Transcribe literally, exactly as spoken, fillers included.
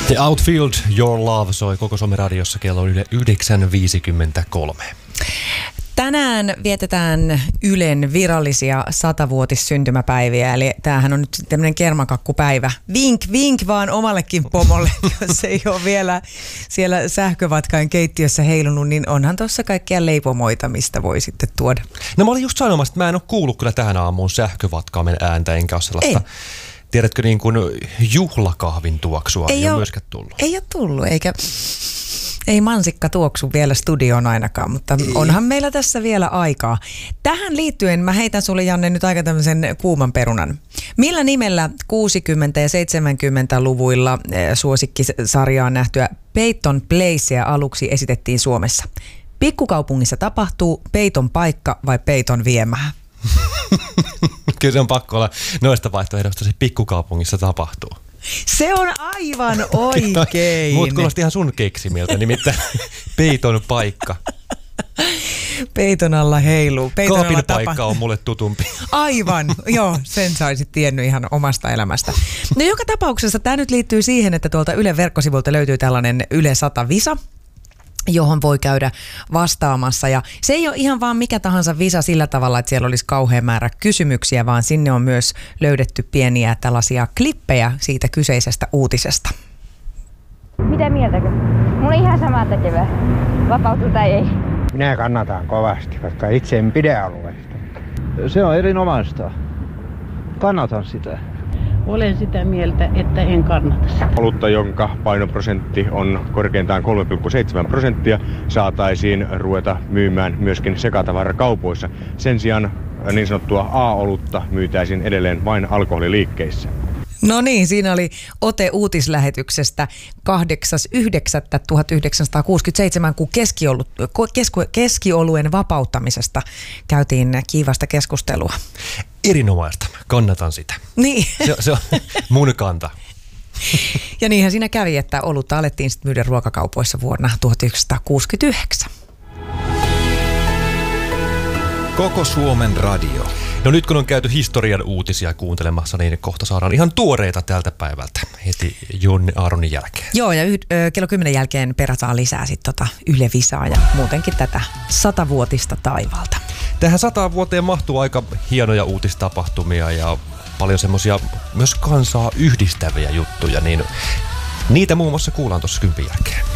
The Outfield, Your Love soi koko Suomen radiossa kello yhdeksän viisikymmentäkolme. Tänään vietetään Ylen virallisia satavuotissyntymäpäiviä, eli tämähän on nyt tämmöinen kermakakkupäivä. Vink, vink vaan omallekin pomolle, jos ei ole vielä siellä sähkövatkain keittiössä heilunut, niin onhan tuossa kaikkia leipomoita, mistä voi sitten tuoda. No mä olin just sanomassa, että mä en ole kuullut kyllä tähän aamuun sähkövatkaamen ääntä, enkä ole sellaista... Ei. Tiedätkö niin kuin juhlakahvin tuoksua? Ei, ei ole, ole myöskään tullut. Ei ole tullut, eikä... Ei mansikka tuoksu vielä studioon ainakaan, mutta onhan meillä tässä vielä aikaa. Tähän liittyen mä heitän sulle, Janne, nyt aika tämmöisen kuuman perunan. Millä nimellä kuusikymmentä- ja seitsemänkymmentäluvuilla suosikkisarjaan nähtyä Peyton Placea aluksi esitettiin Suomessa? Pikkukaupungissa tapahtuu, Peyton paikka vai Peyton viemää? Kyllä se on pakko olla noista vaihtoehdosta, se pikkukaupungissa tapahtuu. Se on aivan oikein. Mut kuulosti ihan sun keksimiltä, nimittäin Peyton paikka. Peyton alla heiluu. Peyton Kaapin alla paikka tapa... on mulle tutumpi. Aivan, joo, sen saisit tiennyt ihan omasta elämästä. No joka tapauksessa tämä nyt liittyy siihen, että tuolta Ylen verkkosivulta löytyy tällainen Yle sata visa, johon voi käydä vastaamassa. Ja se ei ole ihan vaan mikä tahansa visa sillä tavalla, että siellä olisi kauhean määrä kysymyksiä, vaan sinne on myös löydetty pieniä tällaisia klippejä siitä kyseisestä uutisesta. Mitä mieltäkö? Mulla on ihan sama tekevä. Vapautuu tai ei. Minä kannatan kovasti, vaikka itse en pidä alueesta. Se on erinomaista. Kannatan sitä. Olen sitä mieltä, että en kannata sitä. Olutta, jonka painoprosentti on korkeintaan kolme pilkku seitsemän prosenttia, saataisiin ruveta myymään myöskin sekatavarakaupoissa. Sen sijaan niin sanottua A-olutta myytäisiin edelleen vain alkoholiliikkeissä. No niin, siinä oli ote uutislähetyksestä kahdeksas yhdeksättä tuhatyhdeksänsataakuusikymmentäseitsemän, kun keskiolut, keski, keskioluen vapauttamisesta käytiin kiivasta keskustelua. Erinomaista, kannatan sitä. Niin. Se, se on mun kanta. Ja niinhän siinä kävi, että olutta alettiin sitten myydä ruokakaupoissa vuonna tuhatyhdeksänsataakuusikymmentäyhdeksän. Koko Suomen radio. No nyt kun on käyty historian uutisia kuuntelemassa, niin kohta saadaan ihan tuoreita tältä päivältä heti Jonne Aaronin jälkeen. Joo, ja yh- ö, kello kymmenen jälkeen perataan lisää sitten tota Yle Visaa ja muutenkin tätä satavuotista taivaalta. Tähän sataan vuoteen mahtuu aika hienoja uutistapahtumia ja paljon semmoisia myös kansaa yhdistäviä juttuja, niin niitä muun muassa kuullaan tuossa kympin jälkeen.